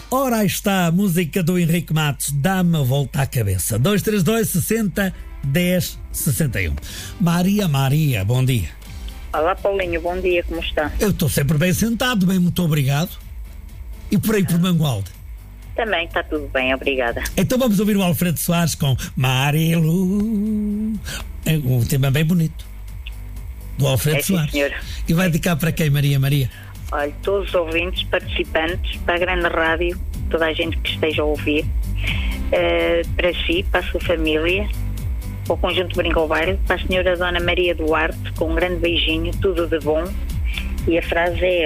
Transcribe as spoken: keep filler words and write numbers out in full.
Ora, aí está a música do Henrique Matos, Dá-me a Volta à Cabeça. dois três dois, sessenta, dez, sessenta e um. Maria, Maria, bom dia. Olá, Paulinho, bom dia, como está? Eu estou sempre bem sentado, bem, muito obrigado. E por aí, por Mangualde? Também está tudo bem, obrigada. Então vamos ouvir o Alfredo Soares com Marilu. É um tema bem bonito. Do Alfredo é, sim, Soares. Senhor. E vai dedicar para quem, Maria, Maria? Olha, todos os ouvintes, participantes, para a grande rádio, toda a gente que esteja a ouvir, uh, para si, para a sua família, para o Conjunto Brincobar, para a senhora Dona Maria Duarte, com um grande beijinho, tudo de bom. E a frase é